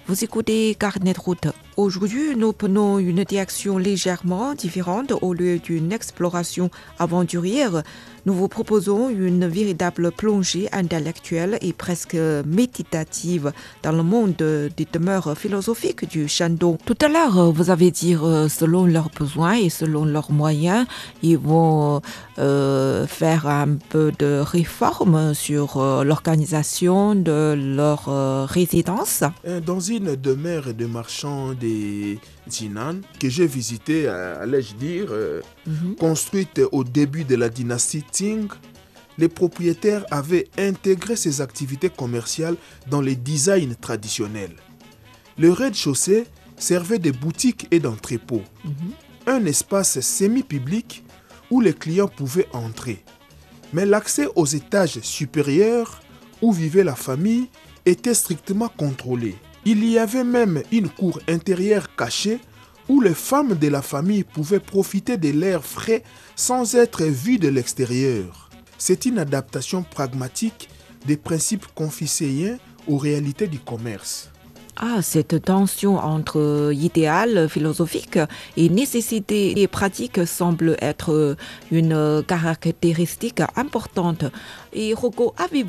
Vous écoutez Carnet de route. Aujourd'hui, nous prenons une direction légèrement différente. Au lieu d'une exploration aventurière, nous vous proposons une véritable plongée intellectuelle et presque méditative dans le monde des demeures philosophiques du Shandong. Tout à l'heure, vous avez dit selon leurs besoins et selon leurs moyens, ils vont faire un peu de réforme sur l'organisation de leur résidence. Dans une demeure de marchands des Jinan que j'ai visitée, allais-je dire, construite au début de la dynastie Qing, les propriétaires avaient intégré ces activités commerciales dans les designs traditionnels. Le rez-de-chaussée servait de boutique et d'entrepôt, un espace semi-public où les clients pouvaient entrer. Mais l'accès aux étages supérieurs où vivait la famille était strictement contrôlé. Il y avait même une cour intérieure cachée où les femmes de la famille pouvaient profiter de l'air frais sans être vues de l'extérieur. C'est une adaptation pragmatique des principes confucéens aux réalités du commerce. Cette tension entre idéal philosophique et nécessité pratique semble être une caractéristique importante. Et Rocco, avez-vous